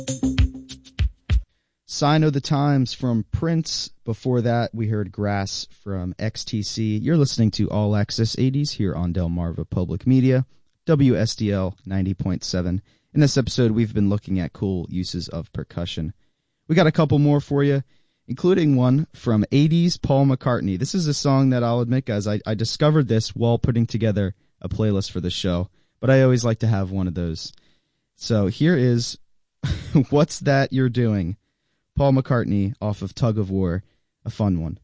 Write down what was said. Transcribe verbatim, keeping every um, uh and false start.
Sign of the Times from Prince. Before that, we heard Grass from X T C. You're listening to All Access eighties here on Delmarva Public Media, W S D L ninety point seven. In this episode, we've been looking at cool uses of percussion. We got a couple more for you, including one from eighties Paul McCartney. This is a song that I'll admit, guys, I, I discovered this while putting together a playlist for the show, but I always like to have one of those. So here is What's That You're Doing? Paul McCartney off of Tug of War, a fun one.